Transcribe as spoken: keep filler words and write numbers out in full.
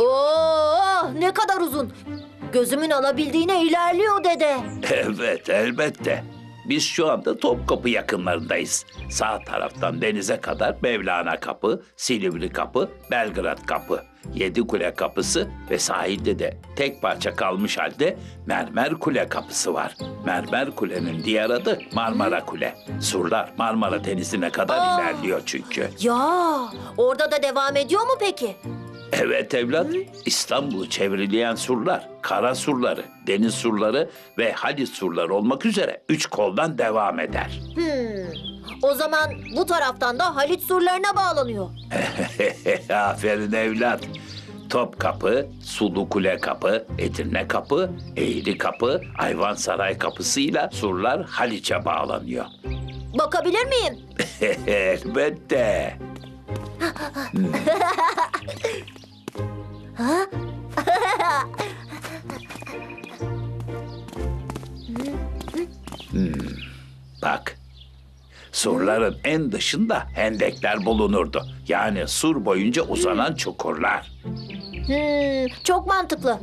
Oo, ne kadar uzun. Gözümün alabildiğine ilerliyor dede. Evet, elbette. Biz şu anda Topkapı yakınlarındayız. Sağ taraftan denize kadar Mevlana Kapı, Silivri Kapı, Belgrad Kapı, Yedikule Kapısı ve sahilde de tek parça kalmış halde Mermer Kule Kapısı var. Mermer Kule'nin diğer adı Marmara Kule. Surlar Marmara Denizi'ne kadar Aa. ilerliyor çünkü. Ya, orada da devam ediyor mu peki? Evet evlat, İstanbul'u çevreleyen surlar, kara surları, deniz surları ve Halis surları olmak üzere üç koldan devam eder. Hmm. O zaman bu taraftan da Halit surlarına bağlanıyor. Aferin evlat. Topkapı, Sulukule Kapı, Edirne Kapı, Eğri Kapı, Ayvansaray Kapısı'yla surlar Haliç'e bağlanıyor. Bakabilir miyim? Elbette. Hmm, Bak, surların en dışında hendekler bulunurdu. Yani sur boyunca uzanan çukurlar. Hmm, çok mantıklı.